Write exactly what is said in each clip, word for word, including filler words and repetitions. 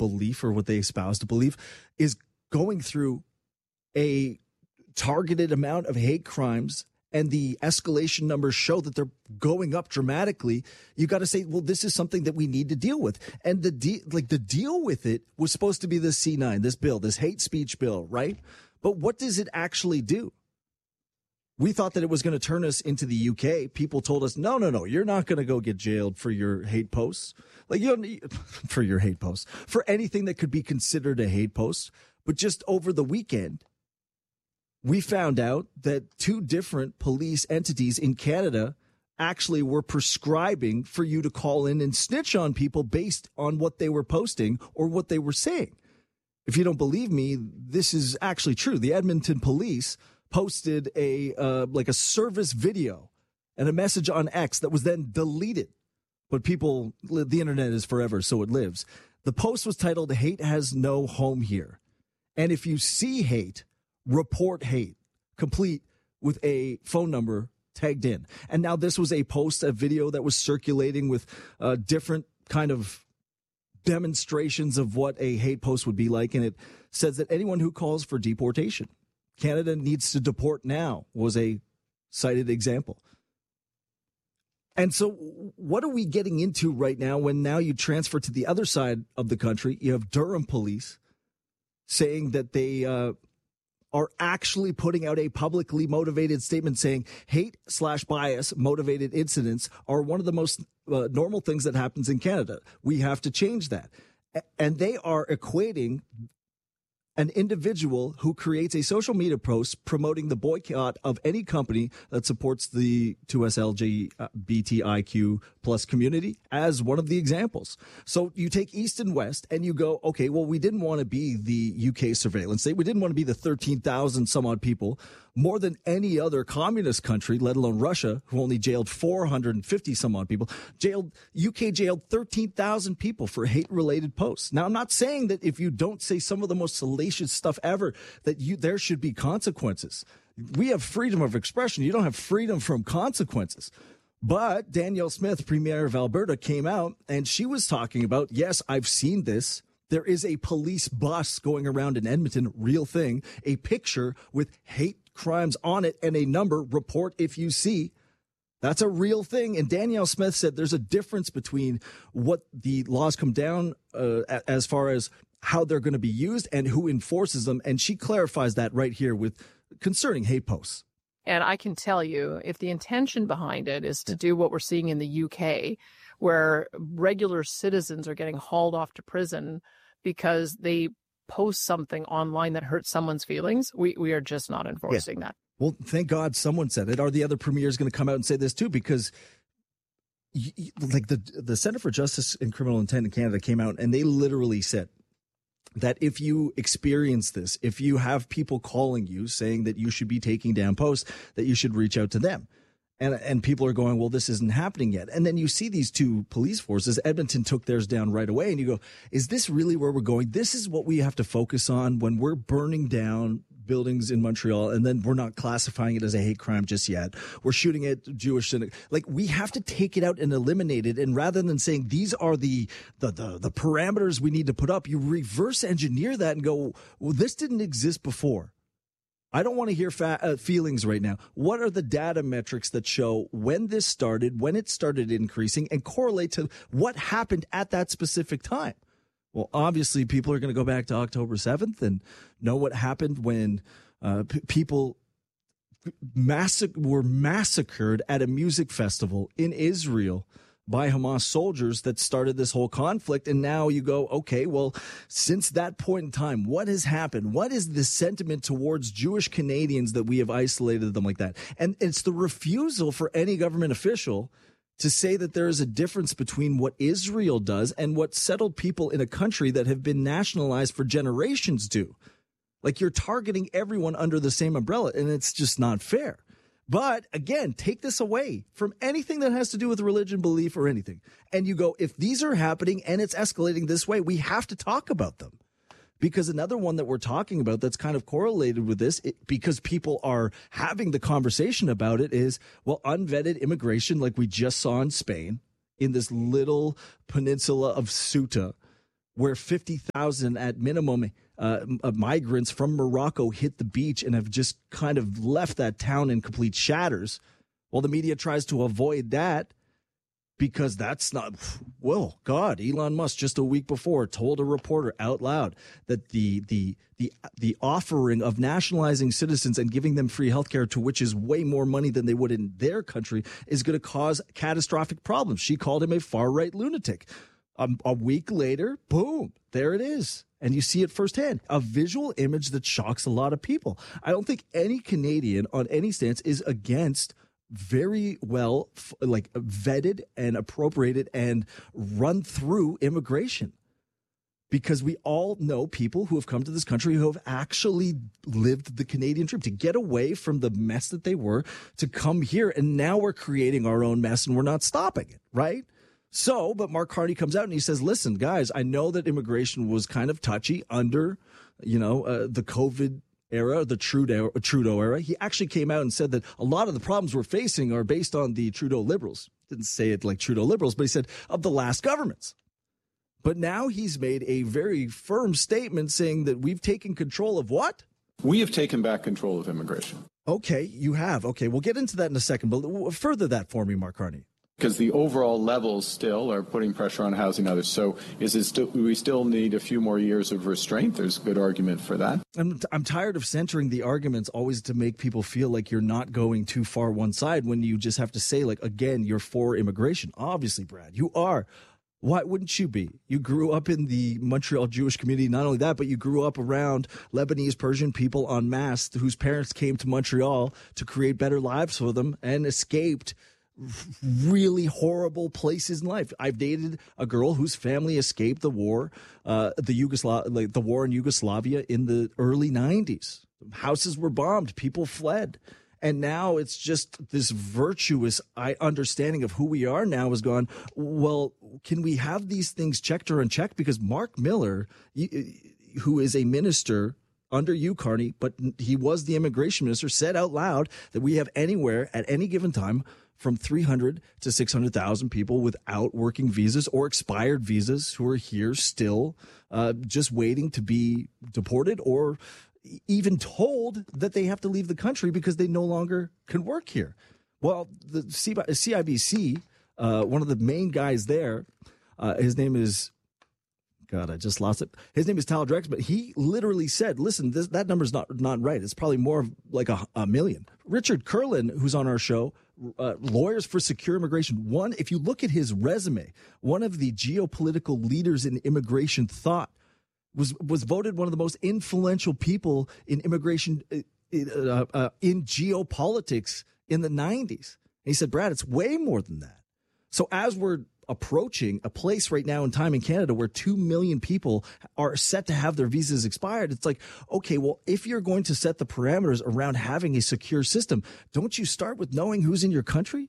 belief or what they espouse to believe is going through a targeted amount of hate crimes, and the escalation numbers show that they're going up dramatically, you got to say, well, this is something that we need to deal with. And the de- like the deal with it was supposed to be this C nine, this bill, this hate speech bill, right? But what does it actually do? We thought that it was going to turn us into the U K. People told us, no, no, no, you're not going to go get jailed for your hate posts. Like, you don't for your hate posts, for anything that could be considered a hate post. But just over the weekend, we found out that two different police entities in Canada actually were prescribing for you to call in and snitch on people based on what they were posting or what they were saying. If you don't believe me, this is actually true. The Edmonton police posted a uh, like a service video and a message on X that was then deleted. But people, the internet is forever, so it lives. The post was titled, "Hate has no home here." And if you see hate, report hate, complete with a phone number tagged in. And now this was a post, a video that was circulating with uh, different kind of demonstrations of what a hate post would be like. And it says that anyone who calls for deportation, Canada needs to deport now, was a cited example. And so what are we getting into right now when now you transfer to the other side of the country? You have Durham police saying that they uh, are actually putting out a publicly motivated statement saying hate slash bias motivated incidents are one of the most uh, normal things that happens in Canada. We have to change that. And they are equating an individual who creates a social media post promoting the boycott of any company that supports the two S L G B T I Q plus community as one of the examples. So you take East and West and you go, okay, well, we didn't want to be the U K surveillance state. We didn't want to be the thirteen thousand some odd people, more than any other communist country, let alone Russia, who only jailed four hundred fifty some odd people. Jailed U K jailed thirteen thousand people for hate-related posts. Now, I'm not saying that if you don't say some of the most salacious stuff ever, that you there should be consequences. We have freedom of expression. You don't have freedom from consequences. But Danielle Smith, Premier of Alberta, came out and she was talking about, yes, I've seen this. There is a police bus going around in Edmonton, real thing, a picture with hate crimes on it and a number, report if you see. That's a real thing. And Danielle Smith said there's a difference between what the laws come down uh, as far as how they're going to be used and who enforces them. And she clarifies that right here with concerning hate posts. And I can tell you, if the intention behind it is to do what we're seeing in the U K, where regular citizens are getting hauled off to prison because they post something online that hurts someone's feelings, we, we are just not enforcing yeah. that. Well, thank God someone said it. Are the other premiers going to come out and say this too? Because y- y- like the the Center for Justice and Criminal Intent in Canada came out and they literally said that if you experience this, if you have people calling you saying that you should be taking down posts, that you should reach out to them. And and people are going, well, this isn't happening yet. And then you see these two police forces. Edmonton took theirs down right away. And you go, is this really where we're going? This is what we have to focus on when we're burning down buildings in Montreal, and then we're not classifying it as a hate crime just yet. We're shooting at Jewish, like we have to take it out and eliminate it. And rather than saying these are the the the, the parameters we need to put up, you reverse engineer that and go, well, this didn't exist before. I don't want to hear fa- uh, feelings right now. What are the data metrics that show when this started, when it started increasing, and correlate to what happened at that specific time? Well, obviously, people are going to go back to October seventh and know what happened when uh, p- people massac- were massacred at a music festival in Israel by Hamas soldiers that started this whole conflict. And now you go, okay, well, since that point in time, what has happened? What is the sentiment towards Jewish Canadians that we have isolated them like that? And it's the refusal for any government official to say that there is a difference between what Israel does and what settled people in a country that have been nationalized for generations do. Like, you're targeting everyone under the same umbrella, and it's just not fair. But again, take this away from anything that has to do with religion, belief, or anything. And you go, if these are happening and it's escalating this way, we have to talk about them. Because another one that we're talking about that's kind of correlated with this, it, because people are having the conversation about it, is, well, unvetted immigration, like we just saw in Spain, in this little peninsula of Ceuta, where fifty thousand at minimum uh, migrants from Morocco hit the beach and have just kind of left that town in complete shatters. Well, the media tries to avoid that because that's not, well, God, Elon Musk just a week before told a reporter out loud that the the the the offering of nationalizing citizens and giving them free healthcare, to which is way more money than they would in their country, is going to cause catastrophic problems. She called him a far-right lunatic. Um, a week later, boom, there it is. And you see it firsthand, a visual image that shocks a lot of people. I don't think any Canadian on any stance is against very well like vetted and appropriated and run through immigration, because we all know people who have come to this country who have actually lived the Canadian dream, to get away from the mess that they were, to come here. And now we're creating our own mess and we're not stopping it, right? So, but Mark Carney comes out and he says, listen, guys, I know that immigration was kind of touchy under, you know, uh, the COVID era, the Trudeau, Trudeau era. He actually came out and said that a lot of the problems we're facing are based on the Trudeau Liberals. Didn't say it like Trudeau Liberals, but he said of the last governments. But now he's made a very firm statement saying that we've taken control of what? We have taken back control of immigration. Okay, you have. Okay, we'll get into that in a second, but further that for me, Mark Carney. Because the overall levels still are putting pressure on housing and others. So is it still, we still need a few more years of restraint? There's a good argument for that. I'm, I'm tired of centering the arguments always to make people feel like you're not going too far one side, when you just have to say, like, again, you're for immigration. Obviously, Brad, you are. Why wouldn't you be? You grew up in the Montreal Jewish community. Not only that, but you grew up around Lebanese, Persian people en masse whose parents came to Montreal to create better lives for them and escaped really horrible places in life. I've dated a girl whose family escaped the war, uh, the Yugoslav, like the war in Yugoslavia in the early nineties. Houses were bombed, people fled, and now it's just this virtuous I understanding of who we are now has gone. Well, can we have these things checked or unchecked? Because Mark Miller, who is a minister under you, Carney, but he was the immigration minister, said out loud that we have anywhere at any given time from three hundred to six hundred thousand people without working visas or expired visas who are here still uh, just waiting to be deported, or even told that they have to leave the country because they no longer can work here. Well, the C I B C, uh, one of the main guys there, uh, his name is, God, I just lost it. His name is Tal Drex, but he literally said, listen, this, that number's not, not right. It's probably more like a, a million. Richard Curlin, who's on our show, uh, Lawyers for Secure Immigration. One, if you look at his resume, one of the geopolitical leaders in immigration thought, was was voted one of the most influential people in immigration uh, uh, in geopolitics in the nineties. And he said, Brad, it's way more than that. So as we're approaching a place right now in time in Canada where two million people are set to have their visas expired, it's like, okay, well, if you're going to set the parameters around having a secure system, don't you start with knowing who's in your country?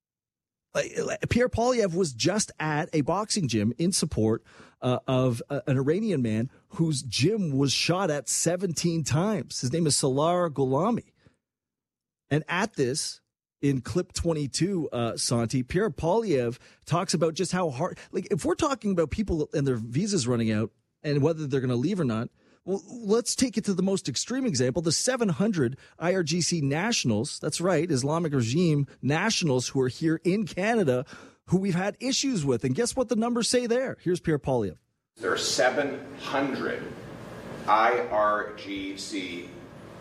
Pierre Poilievre was just at a boxing gym in support uh, of uh, an Iranian man whose gym was shot at seventeen times. His name is Salar Gholami. And at this, in clip twenty-two, uh, Santi, Pierre Poilievre talks about just how hard, like, if we're talking about people and their visas running out and whether they're going to leave or not, well, let's take it to the most extreme example. The seven hundred I R G C nationals, that's right, Islamic regime nationals who are here in Canada, who we've had issues with. And guess what the numbers say there? Here's Pierre Poilievre. There are seven hundred I R G C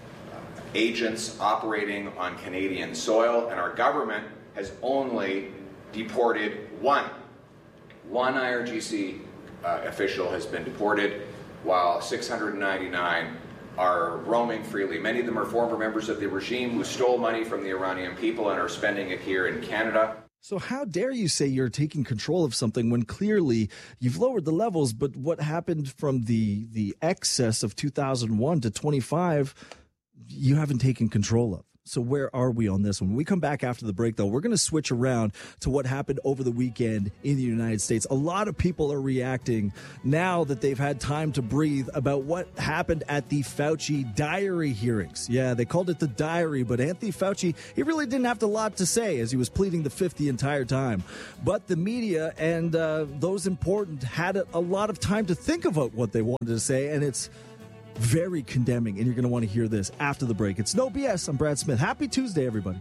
agents operating on Canadian soil, and our government has only deported one. One I R G C uh, official has been deported, while six hundred ninety-nine are roaming freely. Many of them are former members of the regime who stole money from the Iranian people and are spending it here in Canada. So how dare you say you're taking control of something when clearly you've lowered the levels, but what happened from the, the excess of two thousand one to twenty-five, you haven't taken control of? So where are we on this one? When we come back after the break, though, we're going to switch around to what happened over the weekend in the United States. A lot of people are reacting now that they've had time to breathe about what happened at the Fauci diary hearings. Yeah, they called it the diary, but Anthony Fauci, he really didn't have a lot to say as he was pleading the fifth the entire time. But the media and uh, those important had a, a lot of time to think about what they wanted to say, and it's very condemning, and you're going to want to hear this after the break. It's No B S. I'm Brad Smith. Happy Tuesday, everybody.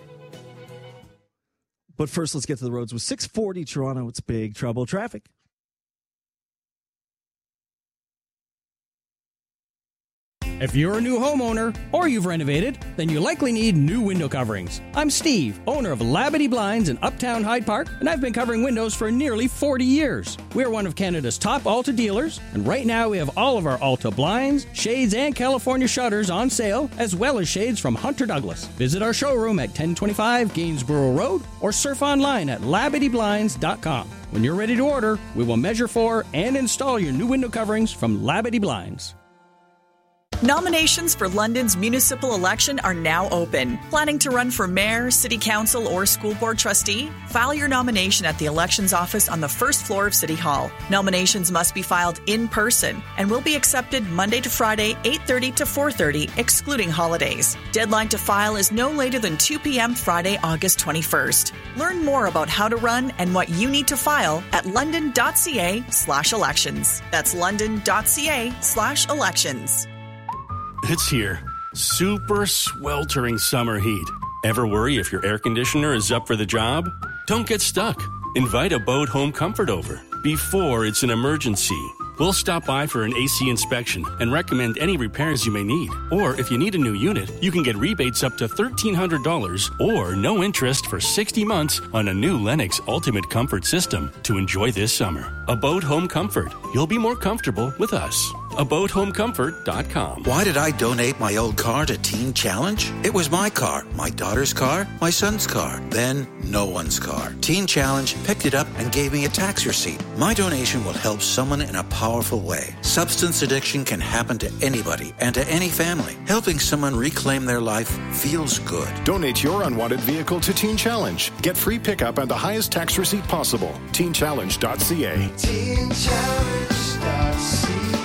But first, let's get to the roads with six forty Toronto. It's big trouble traffic. If you're a new homeowner or you've renovated, then you likely need new window coverings. I'm Steve, owner of Labadee Blinds in Uptown Hyde Park, and I've been covering windows for nearly forty years. We're one of Canada's top Alta dealers, and right now we have all of our Alta blinds, shades, and California shutters on sale, as well as shades from Hunter Douglas. Visit our showroom at ten twenty-five Gainsborough Road or surf online at labadee blinds dot com. When you're ready to order, we will measure for and install your new window coverings from Labadee Blinds. Nominations for London's municipal election are now open. Planning to run for mayor, city council, or school board trustee? File your nomination at the elections office on the first floor of City Hall. Nominations must be filed in person and will be accepted Monday to Friday, eight thirty to four thirty, excluding holidays. Deadline to file is no later than two p.m. Friday, August twenty-first. Learn more about how to run and what you need to file at london.ca slash elections. That's london.ca slash elections. It's here. Super sweltering summer heat. Ever worry if your air conditioner is up for the job? Don't get stuck. Invite Abode Home Comfort over before it's an emergency. We'll stop by for an A C inspection and recommend any repairs you may need. Or if you need a new unit, you can get rebates up to thirteen hundred dollars or no interest for sixty months on a new Lennox Ultimate Comfort system to enjoy this summer. Abode Home Comfort. You'll be more comfortable with us. abode home comfort dot com. Why did I donate my old car to Teen Challenge? It was my car, my daughter's car, my son's car, then no one's car. Teen Challenge picked it up and gave me a tax receipt. My donation will help someone in a powerful way. Substance addiction can happen to anybody and to any family. Helping someone reclaim their life feels good. Donate your unwanted vehicle to Teen Challenge. Get free pickup and the highest tax receipt possible. teen challenge dot c a. teen challenge dot c a.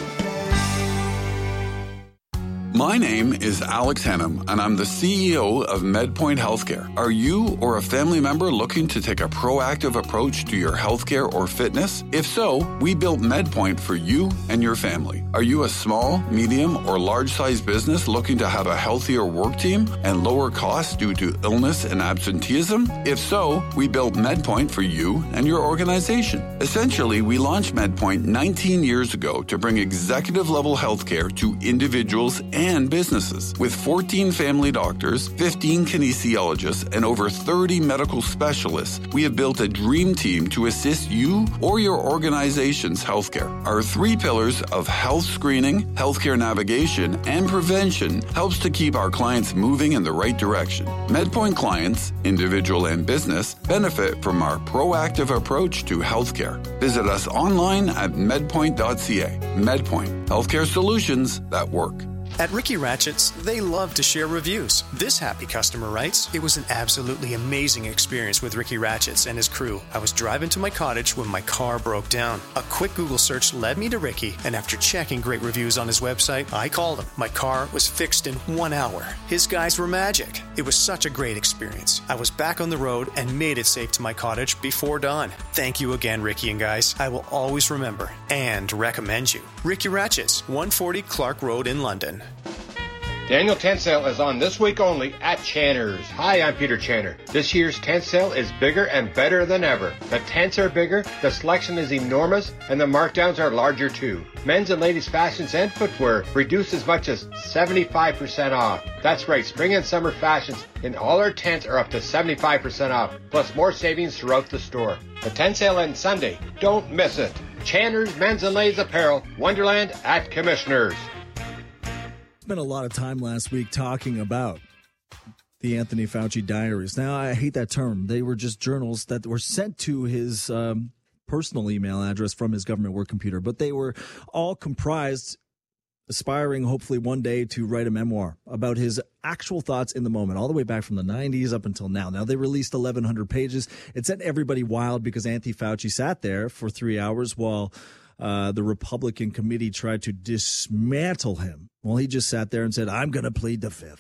My name is Alex Hennum, and I'm the C E O of MedPoint Healthcare. Are you or a family member looking to take a proactive approach to your healthcare or fitness? If so, we built MedPoint for you and your family. Are you a small, medium, or large-sized business looking to have a healthier work team and lower costs due to illness and absenteeism? If so, we built MedPoint for you and your organization. Essentially, we launched MedPoint nineteen years ago to bring executive-level healthcare to individuals and and businesses. With fourteen family doctors, fifteen kinesiologists, and over thirty medical specialists, we have built a dream team to assist you or your organization's healthcare. Our three pillars of health screening, healthcare navigation, and prevention helps to keep our clients moving in the right direction. MedPoint clients, individual and business, benefit from our proactive approach to healthcare. Visit us online at medpoint dot c a. MedPoint, healthcare solutions that work. At Ricky Ratchett's, they love to share reviews. This happy customer writes, "It was an absolutely amazing experience with Ricky Ratchett's and his crew. I was driving to my cottage when my car broke down. A quick Google search led me to Ricky, and after checking great reviews on his website, I called him. My car was fixed in one hour. His guys were magic. It was such a great experience. I was back on the road and made it safe to my cottage before dawn. Thank you again, Ricky and guys. I will always remember and recommend you. Ricky Ratchett's, one forty Clark Road in London." Daniel Tent Sale is on this week only at Channer's. Hi, I'm Peter Channer. This year's tent sale is bigger and better than ever. The tents are bigger, the selection is enormous, and the markdowns are larger too. Men's and ladies' fashions and footwear reduced as much as seventy-five percent off. That's right, spring and summer fashions in all our tents are up to seventy-five percent off, plus more savings throughout the store. The tent sale ends Sunday. Don't miss it. Channer's Men's and Ladies Apparel, Wonderland at Commissioners. Spent a lot of time last week talking about the Anthony Fauci diaries. Now, I hate that term. They were just journals that were sent to his um, personal email address from his government work computer, but they were all comprised aspiring hopefully one day to write a memoir about his actual thoughts in the moment, all the way back from the nineties up until now. Now, they released eleven hundred pages. It sent everybody wild because Anthony Fauci sat there for three hours while uh, the Republican committee tried to dismantle him. Well, he just sat there and said, I'm going to plead the fifth.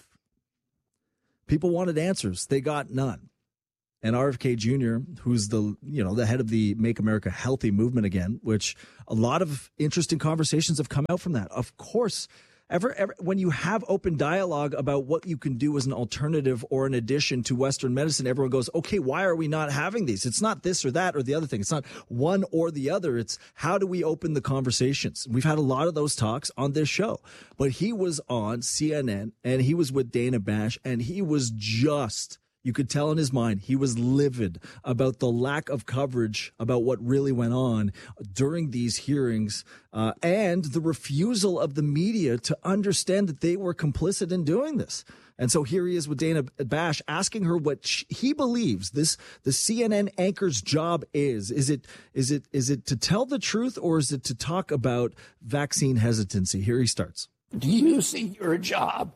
People wanted answers. They got none. And R F K Junior, who's the, you know, the head of the Make America Healthy movement again, which a lot of interesting conversations have come out from that. Of course, ever, ever when you have open dialogue about what you can do as an alternative or an addition to Western medicine, everyone goes, okay, why are we not having these? It's not this or that or the other thing. It's not one or the other. It's how do we open the conversations? We've had a lot of those talks on this show, but he was on C N N and he was with Dana Bash and he was just... You could tell in his mind he was livid about the lack of coverage about what really went on during these hearings uh, and the refusal of the media to understand that they were complicit in doing this. And so here he is with Dana Bash asking her what she, he believes this the C N N anchor's job is. Is it is it is it to tell the truth or is it to talk about vaccine hesitancy? Here he starts. Do you see your job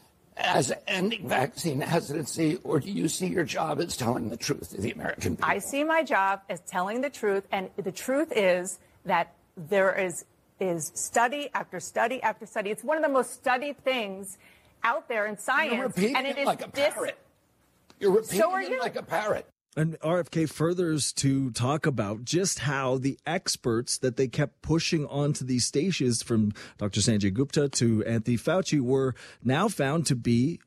as ending vaccine hesitancy, or do you see your job as telling the truth to the American people? I see my job as telling the truth, and the truth is that there is is study after study after study. It's one of the most studied things out there in science. You're repeating and it it is like a dis- parrot. You're repeating so are it you. like a parrot. And R F K furthers to talk about just how the experts that they kept pushing onto these stations, from Doctor Sanjay Gupta to Anthony Fauci, were now found to be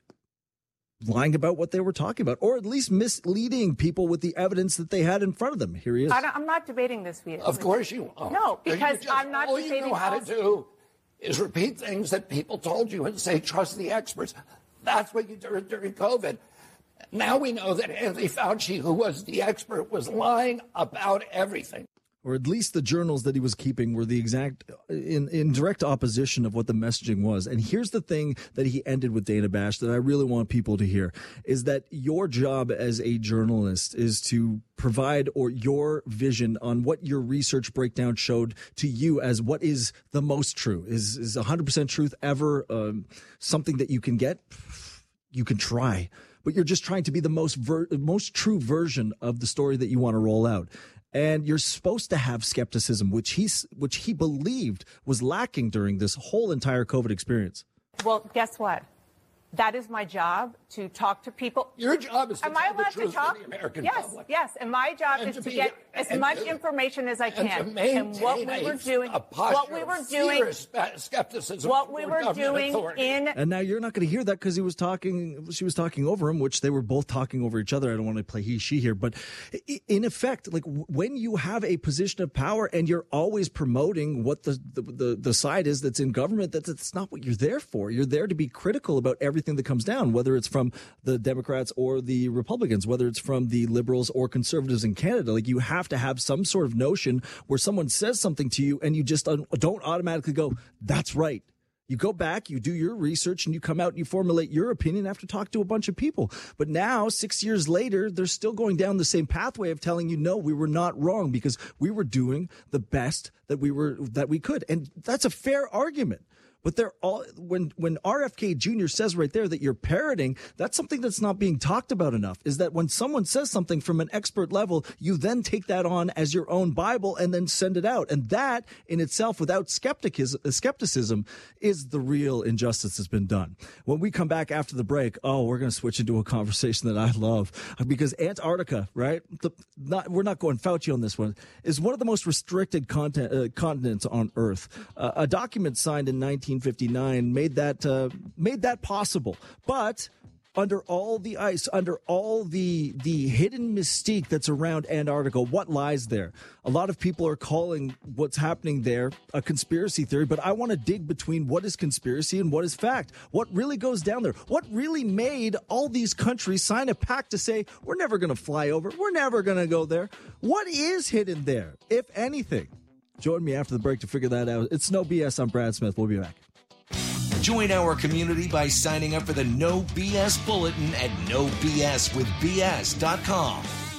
lying about what they were talking about, or at least misleading people with the evidence that they had in front of them. Here he is. I don't, I'm not debating this with you. Of course you are. No, because just, I'm not all debating. you know how to do is repeat things that people told you and say, trust the experts. That's what you did during COVID. Now we know that Anthony Fauci, who was the expert, was lying about everything. Or at least the journals that he was keeping were the exact, in, in direct opposition of what the messaging was. And here's the thing that he ended with Dana Bash that I really want people to hear, is that your job as a journalist is to provide or your vision on what your research breakdown showed to you as what is the most true. Is, is one hundred percent truth ever um, something that you can get? You can try. But you're just trying to be the most ver- most true version of the story that you want to roll out. And you're supposed to have skepticism, which he's, which he believed was lacking during this whole entire COVID experience. Well, guess what? That is my job, to talk to people. Your job is to Am tell I allowed the truth to talk? to the American yes, public. Yes, and my job And is to to be- get as and much to- information as I and can. to maintain what we were a- doing, a posture what we were of doing, fierce skepticism what we toward were government doing authority. in. And now you're not going to hear that because he was talking, she was talking over him, which they were both talking over each other. I don't want to play he, she here, but in effect, like when you have a position of power and you're always promoting what the, the, the, the side is that's in government, that's, that's not what you're there for. You're there to be critical about everything that comes down, whether it's from the Democrats or the Republicans, whether it's from the liberals or conservatives in Canada. Like, you have to have some sort of notion where someone says something to you and you just don't automatically go, that's right. You go back, you do your research, and you come out and you formulate your opinion after talking to a bunch of people. But now, six years later, they're still going down the same pathway of telling you, no, we were not wrong because we were doing the best that we were, that we could. And that's a fair argument. But they're all, when, when R F K Junior says right there that you're parroting, that's something that's not being talked about enough, is that when someone says something from an expert level, you then take that on as your own Bible and then send it out. And that in itself, without skepticism, skepticism is the real injustice that's been done. When we come back after the break, oh, we're going to switch into a conversation that I love, because Antarctica, right? The, not, we're not going Fauci on this one, is one of the most restricted content, uh, continents on Earth. Uh, a document signed in nineteen fifty-nine made that uh, made that possible, but under all the ice, under all the the hidden mystique that's around Antarctica, what lies there? A lot of people are calling what's happening there a conspiracy theory, but I want to dig between what is conspiracy and what is fact. What really goes down there? What really made all these countries sign a pact to say, we're never going to fly over, we're never going to go there? What is hidden there, if anything? Join me after the break to figure that out. It's No B S. I'm Brad Smith. We'll be back. Join our community by signing up for the No B S Bulletin at no b s with b s dot com.